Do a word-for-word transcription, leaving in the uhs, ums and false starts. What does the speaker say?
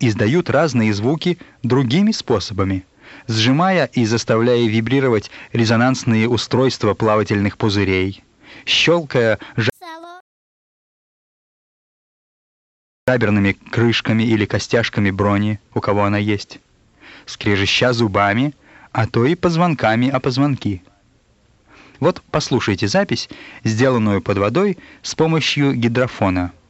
издают разные звуки другими способами, сжимая и заставляя вибрировать резонансные устройства плавательных пузырей, щелкая жаберными крышками или костяшками брони, у кого она есть, скрежеща зубами, а то и позвонками о позвонки. Вот послушайте запись, сделанную под водой с помощью гидрофона.